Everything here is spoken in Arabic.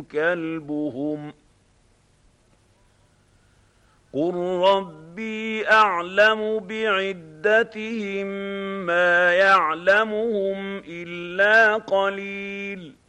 كلبهم قل ربي أعلم بعدتهم ما يعلمهم إلا قليل